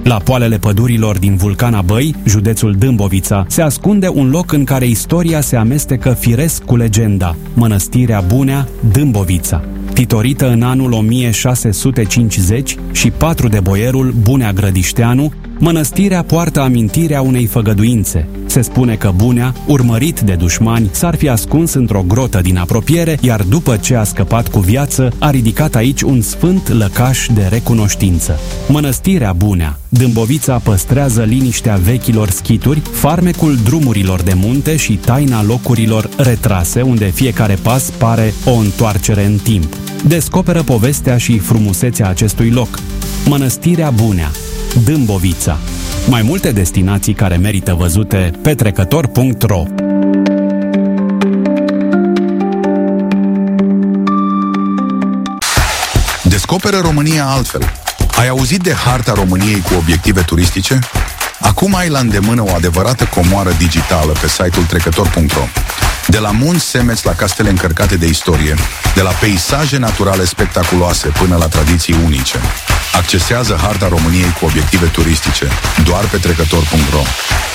La poalele pădurilor din Vulcana Băi, județul Dâmbovița, se ascunde un loc în care istoria se amestecă firesc cu legenda, Mănăstirea Bunea, Dâmbovița. Titorită în anul 1650 și patru de boierul Bunea Grădișteanu, mănăstirea poartă amintirea unei făgăduințe. Se spune că Bunea, urmărit de dușmani, s-ar fi ascuns într-o grotă din apropiere, iar după ce a scăpat cu viață, a ridicat aici un sfânt lăcaș de recunoștință. Mănăstirea Bunea, Dâmbovița păstrează liniștea vechilor schituri, farmecul drumurilor de munte și taina locurilor retrase, unde fiecare pas pare o întoarcere în timp. Descoperă povestea și frumusețea acestui loc. Mănăstirea Bunea, Dâmbovița. Mai multe destinații care merită văzute pe trecător.ro. Descoperă România altfel. Ai auzit de harta României cu obiective turistice? Acum ai la îndemână o adevărată comoară digitală pe site-ul trecător.ro. De la munți semeți la castele încărcate de istorie, de la peisaje naturale spectaculoase până la tradiții unice. Accesează harta României cu obiective turistice doar pe trecător.ro.